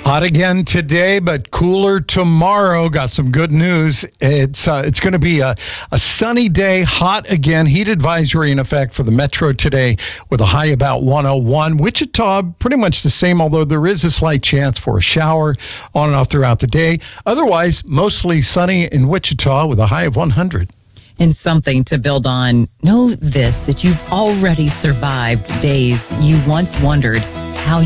Hot again today, but cooler tomorrow. Got some good news. It's going to be a sunny day, hot again. Heat advisory in effect for the metro today with a high about 101. Wichita, pretty much the same, although there is a slight chance for a shower on and off throughout the day. Otherwise, mostly sunny in Wichita with a high of 100. And something to build on. Know this, that you've already survived days you once wondered how